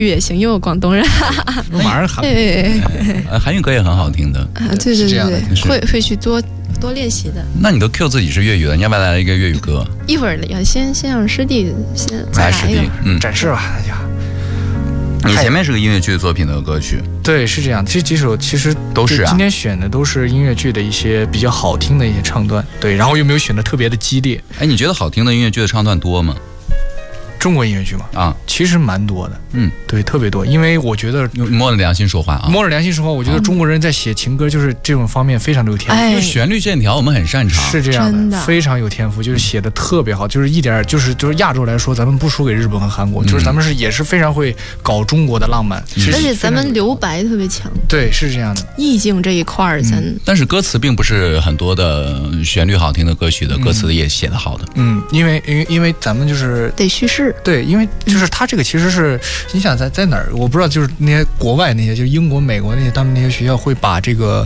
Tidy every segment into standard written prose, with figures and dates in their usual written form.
也行，因为我广东人。 马上韩韩语歌也很好听的。 对对对，会去多练习的。 那你都 Q 自己是粤语的，你要不要来一个粤语歌？ 一会儿要先让师弟先来师弟， 展示吧。 你前面是个音乐剧作品的歌曲， 对，是这样。这几首其实都是今天选的都是音乐剧的一些比较好听的一些唱段，对，然后又没有选的特别的激烈。 哎，你觉得好听的音乐剧的唱段多吗？ 中国音乐剧嘛， 啊， 其实蛮多的，对，特别多。因为我觉得摸着良心说话啊， 摸着良心说话，我觉得中国人在写情歌就是这种方面非常的有天赋， 因为旋律线条我们很擅长， 是这样的，非常有天赋，就是写的特别好，就是一点就是亚洲来说，咱们不输给日本和韩国，就是咱们也是非常会搞中国的浪漫， 而且咱们留白特别强， 对，是这样的， 意境这一块儿但是歌词并不是很多的旋律好听的歌曲的歌词也写得好的， 因为咱们就是得叙事， 对，因为就是他这个其实是你想在哪儿，我不知道，就是那些国外那些，就是英国、美国那些，他们那些学校会把这个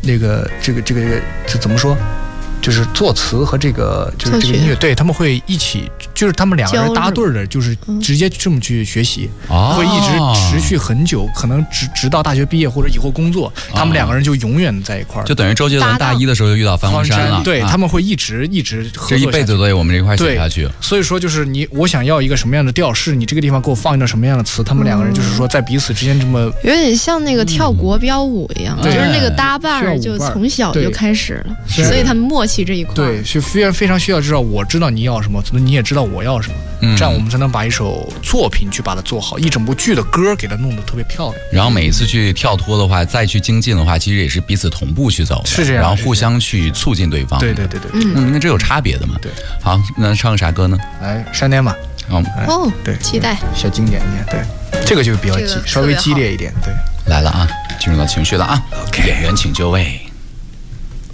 怎么说？就是作词和这个就是这个音乐，对，他们会一起，就是他们两个人搭对的，就是直接这么去学习，会一直持续很久，可能直到大学毕业或者以后工作，他们两个人就永远在一块儿。 就等于周杰伦大一的时候就遇到方文山了， 对，他们会一直合作， 这一辈子都得我们这一块写下去。 所以说就是我想要一个什么样的调式，你这个地方给我放一段什么样的词，他们两个人就是说在彼此之间这么有点像那个跳国标舞一样，就是那个搭伴就从小就开始了，所以他们默契这一块。 对，是非常需要知道，我知道你要什么，你也知道我要什么，这样我们才能把一首作品去把它做好，一整部剧的歌给它弄得特别漂亮。 然后每一次去跳脱的话，再去精进的话，其实也是彼此同步去走的， 是这样， 然后互相去促进对方。 对， 那这有差别的嘛？ 对。 好，那唱个啥歌呢？ 来，山巅吧。对， 期待。 小经典一点，对，这个就比较稍微激烈一点，对。 来了啊，进入到情绪了啊。演员请就位。